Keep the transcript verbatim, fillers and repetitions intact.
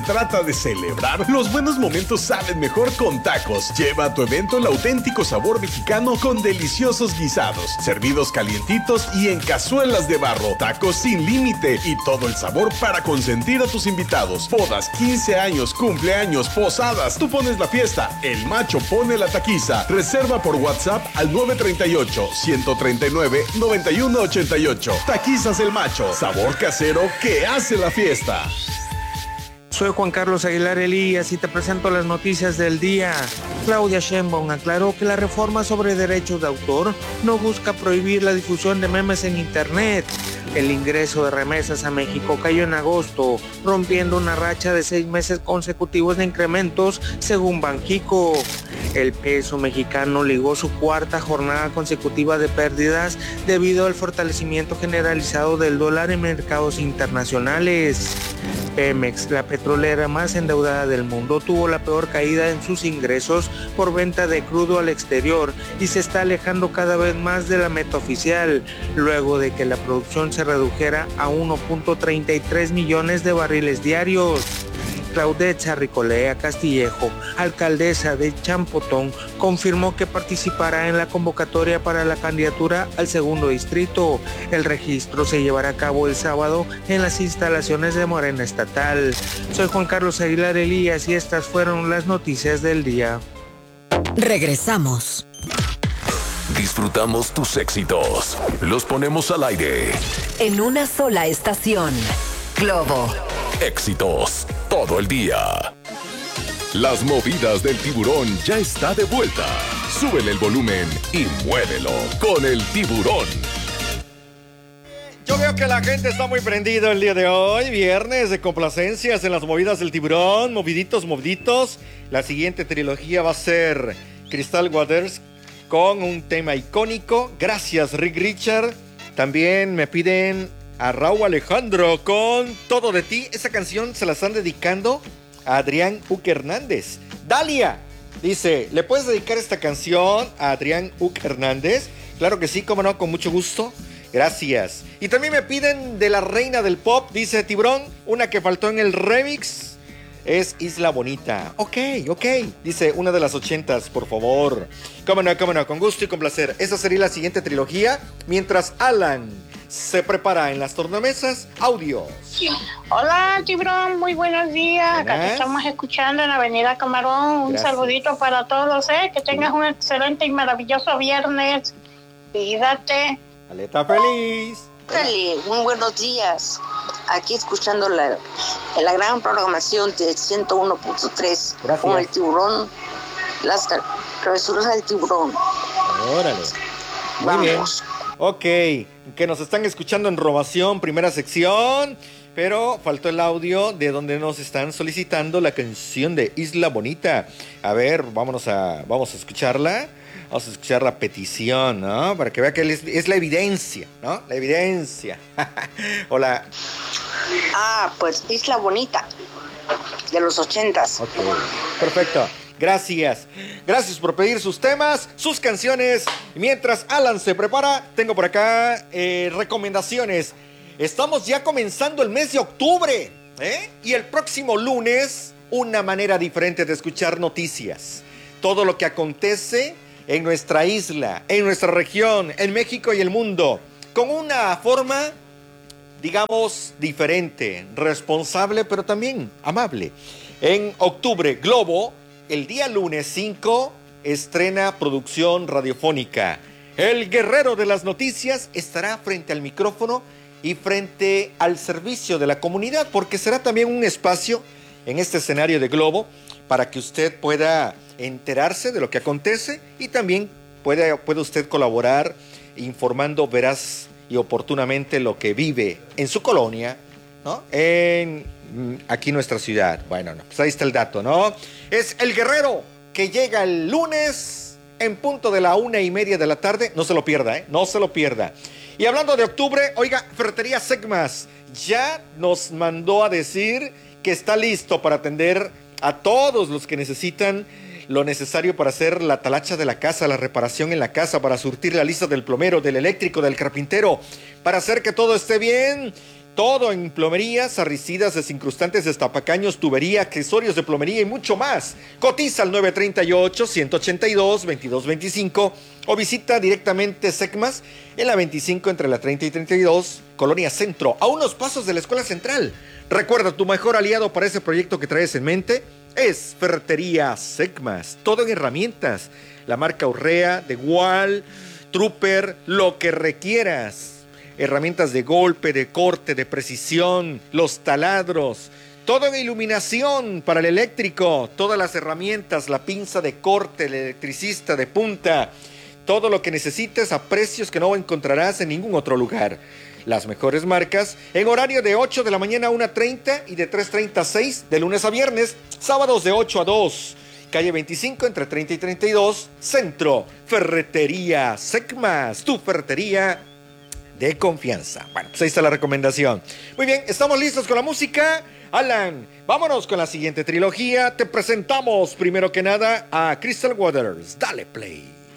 Trata de celebrar. Los buenos momentos saben mejor con tacos. Lleva a tu evento el auténtico sabor mexicano con deliciosos guisados, servidos calientitos y en cazuelas de barro. Tacos sin límite y todo el sabor para consentir a tus invitados. Bodas, quince años, cumpleaños, posadas. Tú pones la fiesta. El Macho pone la taquiza. Reserva por WhatsApp al nueve tres ocho, uno tres nueve, nueve uno ocho ocho. Taquizas El Macho. Sabor casero que hace la fiesta. Soy Juan Carlos Aguilar Elías y te presento las noticias del día. Claudia Sheinbaum aclaró que la reforma sobre derechos de autor no busca prohibir la difusión de memes en internet. El ingreso de remesas a México cayó en agosto, rompiendo una racha de seis meses consecutivos de incrementos, según Banxico. El peso mexicano ligó su cuarta jornada consecutiva de pérdidas debido al fortalecimiento generalizado del dólar en mercados internacionales. Pemex, la petrolera más endeudada del mundo, tuvo la peor caída en sus ingresos por venta de crudo al exterior y se está alejando cada vez más de la meta oficial, luego de que la producción se redujera a uno punto treinta y tres millones de barriles diarios. Claudette Sarricolea Castillejo, alcaldesa de Champotón, confirmó que participará en la convocatoria para la candidatura al segundo distrito. El registro se llevará a cabo el sábado en las instalaciones de Morena Estatal. Soy Juan Carlos Aguilar Elías y estas fueron las noticias del día. Regresamos. Disfrutamos tus éxitos. Los ponemos al aire. En una sola estación. Globo. Éxitos todo el día. Las movidas del tiburón ya está de vuelta. Súbele el volumen y muévelo con el tiburón. Yo veo que la gente está muy prendida el día de hoy. Viernes de complacencias en las movidas del tiburón. Moviditos, moviditos. La siguiente trilogía va a ser Crystal Waters con un tema icónico. Gracias, Rick Richard. También me piden a Raúl Alejandro con Todo de Ti. Esa canción se la están dedicando a Adrián Uc Hernández. Dalia dice, ¿le puedes dedicar esta canción a Adrián Uc Hernández? Claro que sí, cómo no, con mucho gusto. Gracias. Y también me piden de la reina del pop, dice Tiburón, una que faltó en el remix es Isla Bonita. Ok, ok. Dice, una de las ochentas, por favor. Cómo no, cómo no, con gusto y con placer. Esa sería la siguiente trilogía. Mientras Alan se prepara en las tornamesas, audios. Hola, Tiburón, muy buenos días. Acá te estamos escuchando en Avenida Camarón. Un Gracias. Saludito para todos, ¿eh? Que tengas un excelente y maravilloso viernes. Cuídate. Aleta feliz. Dale, muy buenos días. Aquí escuchando la, la gran programación de ciento uno punto tres con el tiburón, las travesuras del tiburón. Órale. Muy Vamos. Bien. Ok, que nos están escuchando en Robación, primera sección, pero faltó el audio de donde nos están solicitando la canción de Isla Bonita. A ver, vámonos a, vamos a escucharla. Vamos a escuchar la petición, ¿no? Para que vea que es, es la evidencia, ¿no? La evidencia. Hola. Ah, pues Isla Bonita, de los ochentas. Ok, perfecto. Gracias. Gracias por pedir sus temas, sus canciones. Mientras Alan se prepara, tengo por acá eh, recomendaciones. Estamos ya comenzando el mes de octubre, ¿eh? Y el próximo lunes, una manera diferente de escuchar noticias. Todo lo que acontece en nuestra isla, en nuestra región, en México y el mundo, con una forma, digamos, diferente, responsable, pero también amable. En octubre, Globo, el día lunes cinco, estrena producción radiofónica. El guerrero de las noticias estará frente al micrófono y frente al servicio de la comunidad, porque será también un espacio en este escenario de Globo para que usted pueda enterarse de lo que acontece y también puede, puede usted colaborar informando veraz y oportunamente lo que vive en su colonia, ¿no? En aquí nuestra ciudad. Bueno, no, pues ahí está el dato, ¿no? Es el guerrero que llega el lunes en punto de la una y media de la tarde. No se lo pierda, ¿eh? No se lo pierda. Y hablando de octubre, oiga, Ferretería Segmas ya nos mandó a decir que está listo para atender a todos los que necesitan lo necesario para hacer la talacha de la casa, la reparación en la casa, para surtir la lista del plomero, del eléctrico, del carpintero, para hacer que todo esté bien. todo en plomería, sarricidas, desincrustantes, destapacaños, tubería, accesorios de plomería y mucho más. Cotiza al nueve tres ocho, uno ocho dos, veintidós veinticinco o visita directamente Secmas en la veinticinco entre la treinta y treinta y dos, Colonia Centro, a unos pasos de la Escuela Central. Recuerda, tu mejor aliado para ese proyecto que traes en mente es Ferretería Secmas. Todo en herramientas. La marca Urrea, DeWalt, Trooper, lo que requieras. Herramientas de golpe, de corte, de precisión, los taladros, todo en iluminación para el eléctrico, todas las herramientas, la pinza de corte, el electricista de punta, todo lo que necesites a precios que no encontrarás en ningún otro lugar. Las mejores marcas en horario de ocho de la mañana a una treinta y de tres treinta a seis de lunes a viernes, sábados de ocho a dos. Calle veinticinco entre treinta y treinta y dos, Centro, Ferretería Secmas, tu ferretería de confianza. Bueno, pues ahí está la recomendación. Muy bien, estamos listos con la música. Alan, vámonos con la siguiente trilogía. Te presentamos primero que nada a Crystal Waters. Dale play.